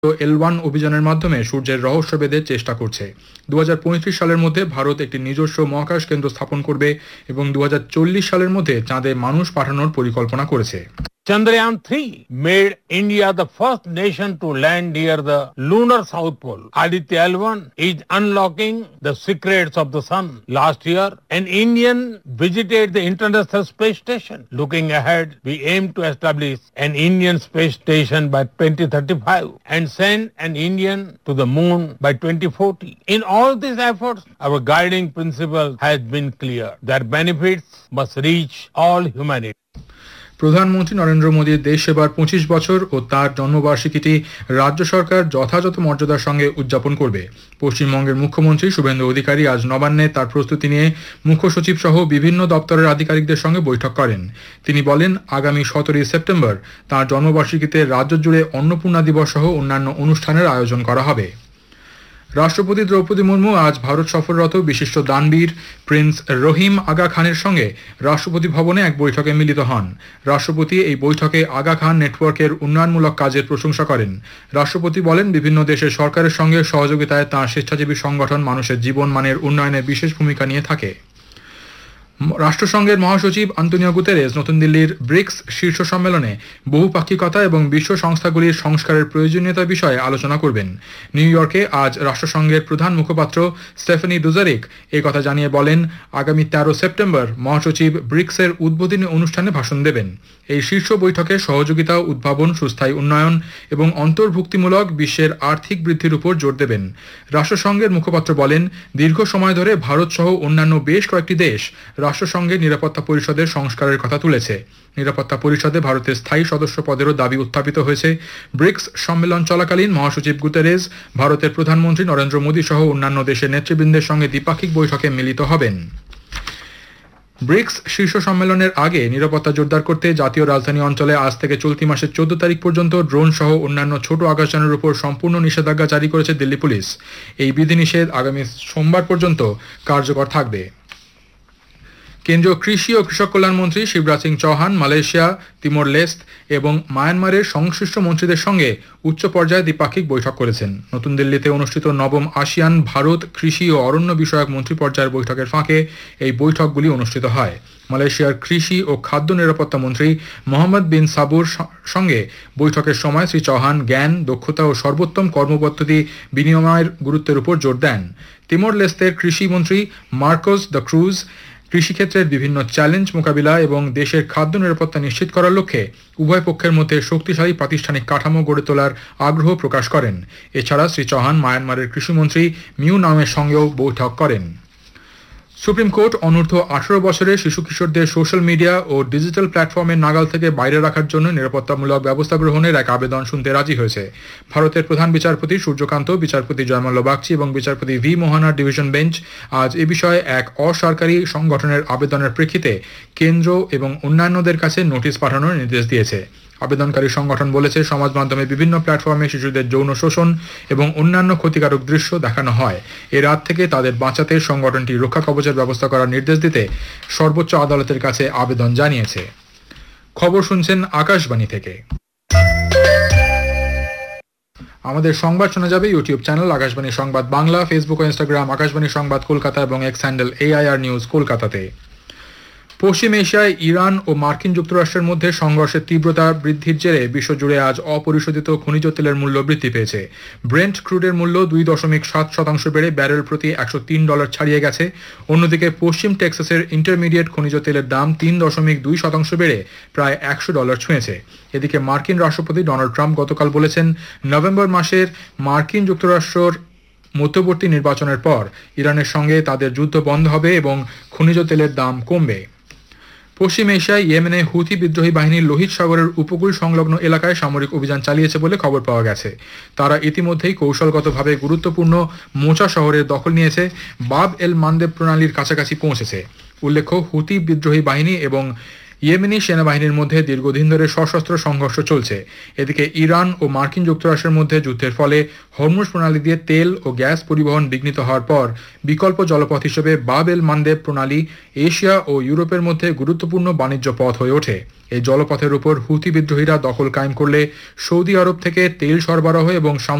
L1 অভিযানের মাধ্যমে সূর্যের রহস্য ভেদের চেষ্টা করছে। 2035 সালের মধ্যে ভারত একটি নিজস্ব মহাকাশ কেন্দ্র স্থাপন করবে এবং 2040 সালের মধ্যে চাঁদে মানুষ পাঠানোর পরিকল্পনা করেছে। Chandrayaan 3 made India the first nation to land near the lunar south pole. Aditya L1 is unlocking the secrets of the sun. Last year, an Indian visited the International Space Station. Looking ahead, we aim to establish an Indian space station by 2035 and send an Indian to the moon by 2040. In all these efforts, our guiding principle has been clear. Their benefits must reach all humanity. প্রধানমন্ত্রী নরেন্দ্র মোদীর দেশ সেবার 25 বছর ও তার জন্মবার্ষিকীটি রাজ্য সরকার যথাযথ মর্যাদার সঙ্গে উদযাপন করবে। পশ্চিমবঙ্গের মুখ্যমন্ত্রী শুভেন্দু অধিকারী আজ নবান্নে তার প্রস্তুতি নিয়ে মুখ্য সচিব সহ বিভিন্ন দপ্তরের আধিকারিকদের সঙ্গে বৈঠক করেন। তিনি বলেন, আগামী 17 সেপ্টেম্বর তার জন্মবার্ষিকীতে রাজ্য জুড়ে অন্নপূর্ণা দিবস সহ অন্যান্য অনুষ্ঠানের আয়োজন করা হবে। রাষ্ট্রপতি দ্রৌপদী মুর্মু আজ ভারত সফররত বিশিষ্ট দানবীর প্রিন্স রহিম আগা খানের সঙ্গে রাষ্ট্রপতি ভবনে এক বৈঠকে মিলিত হন। রাষ্ট্রপতি এই বৈঠকে আগা খান নেটওয়ার্কের উন্নয়নমূলক কাজের প্রশংসা করেন। রাষ্ট্রপতি বলেন, বিভিন্ন দেশের সরকারের সঙ্গে সহযোগিতায় তাঁর স্বেচ্ছাসেবী সংগঠন মানুষের জীবনমানের উন্নয়নে বিশেষ ভূমিকা নিয়ে থাকে। রাষ্ট্রসংঘের মহাসচিব আন্তোনিও গুতেরেস নতুন দিল্লির ব্রিক্স শীর্ষ সম্মেলনে বহুপাক্ষিকতা এবং বিশ্ব সংস্থাগুলির সংস্কারের প্রয়োজনীয়তা বিষয়ে আলোচনা করবেন। নিউ ইয়র্কে আজ রাষ্ট্রসংঘের প্রধান মুখপাত্র স্টেফানি ডুজারিক এই কথা জানিয়ে বলেন, আগামী 13 সেপ্টেম্বর মহাসচিব ব্রিক্সের উদ্বোধনী অনুষ্ঠানে ভাষণ দেবেন। এই শীর্ষ বৈঠকে সহযোগিতা, উদ্ভাবন, সুস্থায়ী উন্নয়ন এবং অন্তর্ভুক্তিমূলক বিশ্বের আর্থিক বৃদ্ধির উপর জোর দেবেন। রাষ্ট্রসংঘের মুখপাত্র বলেন, দীর্ঘ সময় ধরে ভারত সহ অন্যান্য বেশ কয়েকটি দেশ রাষ্ট্রসংঘের নিরাপত্তা পরিষদের সংস্কারের কথা তুলেছে। নিরাপত্তা পরিষদে ভারতের স্থায়ী সদস্য পদেরও দাবি উত্থাপিত হয়েছে। ব্রিক্স সম্মেলন চলাকালীন মহাসচিব গুতেরেস ভারতের প্রধানমন্ত্রী নরেন্দ্র মোদী সহ অন্যান্য দেশের নেতৃবৃন্দের সঙ্গে দ্বিপাক্ষিক বৈঠকে মিলিত হবেন। ব্রিক্স শীর্ষ সম্মেলনের আগে নিরাপত্তা জোরদার করতে জাতীয় রাজধানী অঞ্চলে আজ থেকে চলতি মাসের 14 তারিখ পর্যন্ত ড্রোন সহ অন্যান্য ছোট আকাশযানের উপর সম্পূর্ণ নিষেধাজ্ঞা জারি করেছে দিল্লি পুলিশ। এই বিধিনিষেধ আগামী সোমবার পর্যন্ত কার্যকর থাকবে। কেন্দ্রীয় কৃষি ও কৃষক কল্যাণ মন্ত্রী Shivraj Singh Chauhan Malaysia, Timor least এবং মায়ানমারের সংশ্লিষ্ট মন্ত্রীদের সঙ্গে উচ্চ পর্যায়ে দ্বিপাক্ষিক বৈঠক করেছেন। নতুন দিল্লিতে অনুষ্ঠিত নবম আসিয়ান ভারত কৃষি ও অরণ্য বিষয়ক মন্ত্রী পর্যায়ের বৈঠকের ফাঁকে এই বৈঠকগুলি অনুষ্ঠিত হয়। মালয়েশিয়ার কৃষি ও খাদ্য নিরাপত্তা মন্ত্রী মোহাম্মদ বিন সাবুর সঙ্গে বৈঠকের সময় শ্রী চৌহান জ্ঞান, দক্ষতা ও সর্বোত্তম কর্মপদ্ধতি বিনিময়ের গুরুত্বের উপর জোর দেন। তিমোর লেস্তের কৃষি মন্ত্রী মার্কোস দ্য ক্রুজ কৃষিক্ষেত্রের বিভিন্ন চ্যালেঞ্জ মোকাবিলা এবং দেশের খাদ্য নিরাপত্তা নিশ্চিত করার লক্ষ্যে উভয় পক্ষের মধ্যে শক্তিশালী প্রাতিষ্ঠানিক কাঠামো গড়ে তোলার আগ্রহ প্রকাশ করেন। এছাড়া শ্রী চৌহান মায়ানমারের কৃষিমন্ত্রী মিউ নামের সঙ্গেও বৈঠক করেন। সুপ্রিম কোর্ট অনূর্ধ্ব 18 বছরের শিশু কিশোরদের সোশ্যাল মিডিয়া ও ডিজিটাল প্ল্যাটফর্মের নাগাল থেকে বাইরে রাখার জন্য নিরাপত্তামূলক ব্যবস্থা গ্রহণের এক আবেদন শুনতে রাজি হয়েছে। ভারতের প্রধান বিচারপতি সূর্যকান্ত, বিচারপতি জয়মাল্য বাগচি এবং বিচারপতি ভি মোহনার ডিভিশন বেঞ্চ আজ এ বিষয়ে এক অসরকারি সংগঠনের আবেদনের প্রেক্ষিতে কেন্দ্র এবং অন্যান্যদের কাছে নোটিশ পাঠানোর নির্দেশ দিয়েছে। আবেদনকারী সংগঠন বলেছে, সমাজ মাধ্যমে বিভিন্ন প্ল্যাটফর্মে শিশুদের যৌন শোষণ এবং অন্যান্য ক্ষতিকারক দৃশ্য দেখানো হয়। এর হাত থেকে তাদের বাঁচাতে সংগঠনটি রক্ষা কবচের ব্যবস্থা করার নির্দেশ দিতে সর্বোচ্চ আদালতের কাছে আবেদন জানিয়েছে। খবর শুনছেন আকাশবাণী থেকে। আমাদের সংবাদ শোনা যাবে ইউটিউব চ্যানেল আকাশবাণী সংবাদ বাংলা, ফেসবুক ও ইনস্টাগ্রাম আকাশবাণী সংবাদ কলকাতা এবং এক্স হ্যান্ডেল AIR নিউজ কলকাতাতে। পশ্চিম এশিয়ায় ইরান ও মার্কিন যুক্তরাষ্ট্রের মধ্যে সংঘর্ষের তীব্রতা বৃদ্ধির জেরে বিশ্বজুড়ে আজ অপরিশোধিত খনিজ তেলের মূল্য বৃদ্ধি পেয়েছে। ব্রেন্ট ক্রুডের মূল্য 2.7% বেড়ে ব্যারেল প্রতি $103 ছাড়িয়ে গেছে। অন্যদিকে পশ্চিম টেক্সাসের ইন্টারমিডিয়েট খনিজ তেলের দাম 3.2% বেড়ে প্রায় $100 ছুঁয়েছে। এদিকে মার্কিন রাষ্ট্রপতি ডোনাল্ড ট্রাম্প গতকাল বলেছেন, নভেম্বর মাসের মার্কিন যুক্তরাষ্ট্রের মধ্যবর্তী নির্বাচনের পর ইরানের সঙ্গে তাদের যুদ্ধ বন্ধ হবে এবং খনিজ তেলের দাম কমবে। পশ্চিম এশিয়ায় ইয়েমেনে হুথি বিদ্রোহী বাহিনী লোহিত সাগরের উপকূল সংলগ্ন এলাকায় সামরিক অভিযান চালিয়েছে বলে খবর পাওয়া গেছে। তারা ইতিমধ্যেই কৌশলগতভাবে গুরুত্বপূর্ণ মোচা শহরের দখল নিয়েছে, বাব এল মান্দেব প্রণালীর কাছাকাছি পৌঁছেছে। উল্লেখ্য, হুথি বিদ্রোহী বাহিনী এবং ইয়েমেনি সেনাবাহিনীর মধ্যে দীর্ঘদিন ধরে সশস্ত্র সংঘর্ষ চলছে। এদিকে ইরান ও মার্কিন যুক্তরাষ্ট্রের মধ্যে যুদ্ধের ফলে হরমুজ প্রণালী দিয়ে তেল ও গ্যাস পরিবহন বিঘ্নিত হওয়ার পর বিকল্প জলপথ হিসেবে বাব এল মানদেব প্রণালী এশিয়া ও ইউরোপের মধ্যে গুরুত্বপূর্ণ বাণিজ্য পথ হয়ে ওঠে। এই জলপথের উপর হুথি বিদ্রোহীরা দখল কায়েম করলে সৌদি আরব থেকে তেল সরবরাহ এবং